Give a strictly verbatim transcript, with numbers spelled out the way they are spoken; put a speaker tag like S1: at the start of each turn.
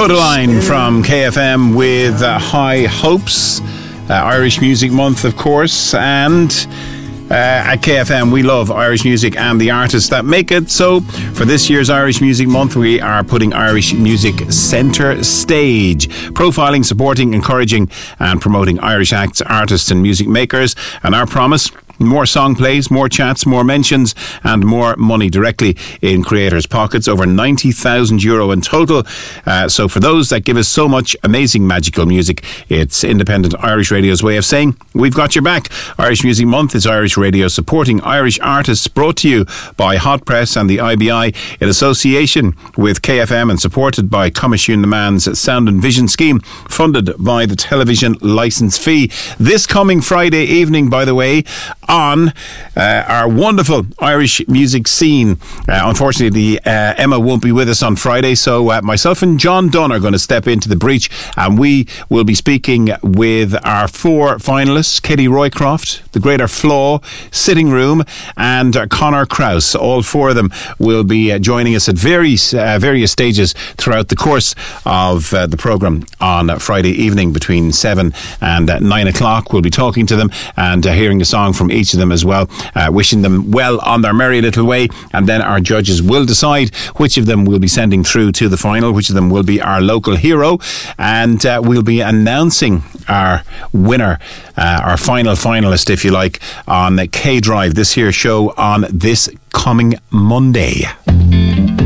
S1: Codaline from K F M with uh, High Hopes, uh, Irish Music Month, of course, and uh, at K F M we love Irish music and the artists that make it. So for this year's Irish Music Month, we are putting Irish music centre stage, profiling, supporting, encouraging and promoting Irish acts, artists and music makers. And our promise: more song plays, more chats, more mentions and more money directly in creators' pockets. Over ninety thousand euro in total. Uh, so for those that give us so much amazing magical music, it's Independent Irish Radio's way of saying we've got your back. Irish Music Month is Irish Radio supporting Irish artists, brought to you by Hot Press and the I B I in association with K F M and supported by Comisiún na Meán's Sound and Vision scheme, funded by the television licence fee. This coming Friday evening, by the way, on uh, our wonderful Irish music scene. Uh, unfortunately, uh, Emma won't be with us on Friday, so uh, myself and John Dunn are going to step into the breach, and we will be speaking with our four finalists: Katie Roycroft, The Greater Flaw, Sitting Room, and uh, Conor Krause. All four of them will be uh, joining us at various uh, various stages throughout the course of uh, the programme on uh, Friday evening between seven and uh, nine o'clock. We'll be talking to them and uh, hearing a song from each of them as well, uh, wishing them well on their merry little way, and then our judges will decide which of them will be sending through to the final, which of them will be our local hero, and uh, we'll be announcing our winner, uh, our final finalist, if you like, on K Drive, this here show on this coming Monday.